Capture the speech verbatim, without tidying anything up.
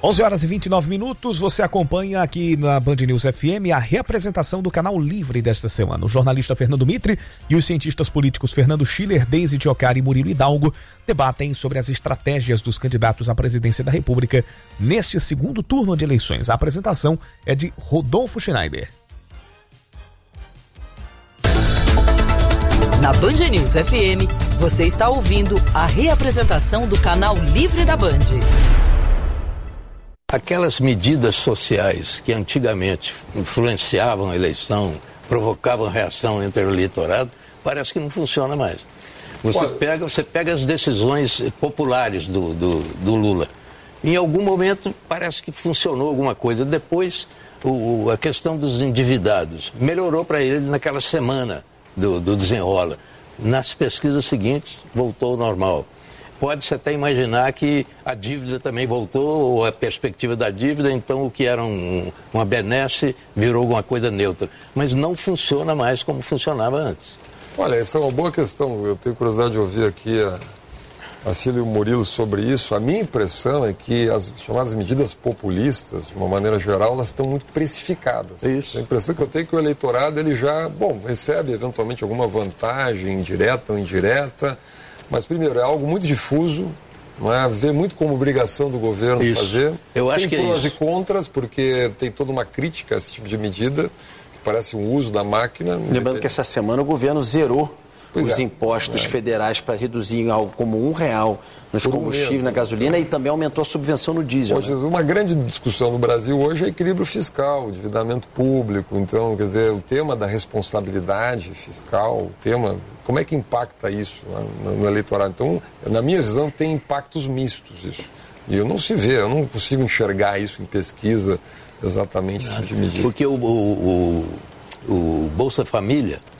onze horas e vinte e nove minutos, você acompanha aqui na Band News F M a reapresentação do Canal Livre desta semana. O jornalista Fernando Mitre e os cientistas políticos Fernando Schiller, Deise Tiocari e Murilo Hidalgo debatem sobre as estratégias dos candidatos à presidência da República neste segundo turno de eleições. A apresentação é de Rodolfo Schneider. Na Band News F M, você está ouvindo a reapresentação do Canal Livre da Band. Aquelas medidas sociais que antigamente influenciavam a eleição, provocavam reação entre o eleitorado, parece que não funciona mais. Você pega, você pega as decisões populares do, do, do Lula. Em algum momento parece que funcionou alguma coisa. Depois, o, a questão dos endividados melhorou para ele naquela semana do, do desenrola. Nas pesquisas seguintes, voltou ao normal. Pode-se até imaginar que a dívida também voltou, ou a perspectiva da dívida, então o que era um, uma benesse virou alguma coisa neutra. Mas não funciona mais como funcionava antes. Olha, essa é uma boa questão. Eu tenho curiosidade de ouvir aqui a, a Cília e o Murilo sobre isso. A minha impressão é que as chamadas medidas populistas, de uma maneira geral, elas estão muito precificadas. É isso. A impressão que eu tenho é que o eleitorado, ele já, bom, recebe eventualmente alguma vantagem, direta ou indireta. Mas, primeiro, é algo muito difuso, não é? Vê muito como obrigação do governo isso. fazer. Eu acho tem que prós é e contras, porque tem toda uma crítica a esse tipo de medida, que parece um uso da máquina. Lembrando que essa semana o governo zerou pois os é. impostos é. federais para reduzir em algo como um real nos Por combustíveis, um na gasolina, e também aumentou a subvenção no diesel. Hoje, né? Uma grande discussão no Brasil hoje é equilíbrio fiscal, endividamento público. Então, quer dizer, o tema da responsabilidade fiscal, o tema, como é que impacta isso, né, no, no eleitorado? Então, na minha visão, tem impactos mistos isso. E eu não se vê, eu não consigo enxergar isso em pesquisa exatamente esse tipo de medida. Porque o, o, o, o Bolsa Família